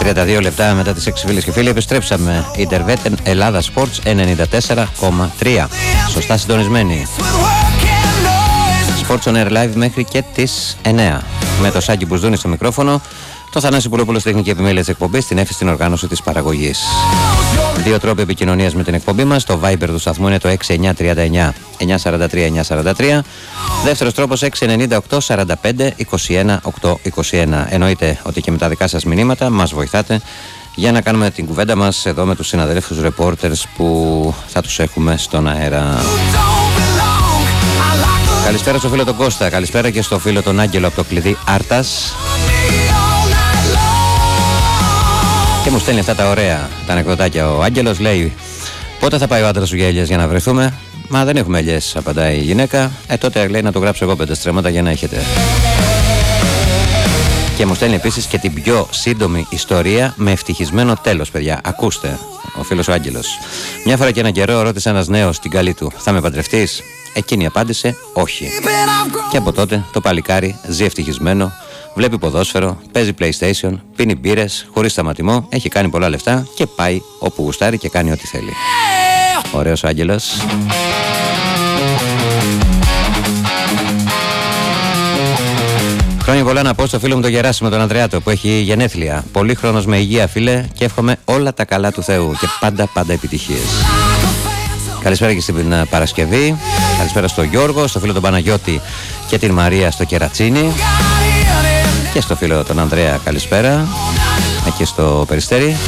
32 λεπτά μετά τις 6, φίλες και φίλοι, επιστρέψαμε. Interveten Ελλάδα Sports 94,3. Σωστά συντονισμένοι. Sports on Air Live μέχρι και τις 9. Με το Σάκη Μπουζδούνη στο μικρόφωνο, το Θανάση Πουλόπουλο στη τεχνική επιμέλεια της εκπομπής, την Εύη στην οργάνωση της παραγωγής. Δύο τρόποι επικοινωνίας με την εκπομπή μας. Το Viber του σταθμού είναι το 6939 943 943. Δεύτερος τρόπος 698 45 21 821. Εννοείται ότι και με τα δικά σας μηνύματα μας βοηθάτε για να κάνουμε την κουβέντα μας εδώ με τους συναδέλφους reporters που θα τους έχουμε στον αέρα. Καλησπέρα στο φίλο τον Κώστα, καλησπέρα και στο φίλο τον Άγγελο από το κλειδί Άρτας. Και μου στέλνει αυτά τα ωραία τα ανεκδοτάκια ο Άγγελος. Λέει: πότε θα πάει ο άντρας σου για ελιές για να βρεθούμε? Μα δεν έχουμε ελιές, απαντάει η γυναίκα. Τότε λέει να το γράψω εγώ 5 στρέμματα για να έχετε. Και μου στέλνει επίσης και την πιο σύντομη ιστορία με ευτυχισμένο τέλος, παιδιά. Ακούστε, ο φίλος ο Άγγελος. Μια φορά και έναν καιρό ρώτησε ένας νέος την καλή του: θα με παντρευτείς? Εκείνη απάντησε: όχι. Και από τότε το παλικάρι ζει ευτυχισμένο. Βλέπει ποδόσφαιρο, παίζει PlayStation, πίνει μπύρες, χωρίς σταματημό, έχει κάνει πολλά λεφτά και πάει όπου γουστάρει και κάνει ό,τι θέλει. Ωραίος ο Άγγελος. Χρόνια πολλά να πω στο φίλο μου τον Γεράσιμο τον Ανδρεάτο που έχει γενέθλια. Πολύχρονος με υγεία, φίλε, και εύχομαι όλα τα καλά του Θεού και πάντα επιτυχίες. Καλησπέρα και στην Παρασκευή. Καλησπέρα στο Γιώργο, στο φίλο τον Παναγιώτη και την Μαρία στο Κερατσίνι. Και στο φίλο τον Ανδρέα καλησπέρα. Εκεί στο Περιστέρι.